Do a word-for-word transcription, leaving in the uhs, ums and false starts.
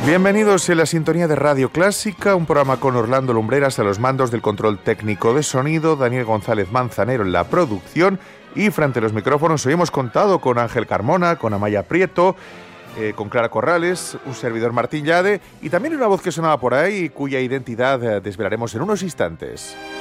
Bienvenidos en la sintonía de Radio Clásica, un programa con Orlando Lumbreras a los mandos del control técnico de sonido, Daniel González Manzanero en la producción y frente a los micrófonos hoy hemos contado con Ángel Carmona, con Amaya Prieto, eh, con Clara Corrales, un servidor Martín Llade y también una voz que sonaba por ahí cuya identidad eh, desvelaremos en unos instantes.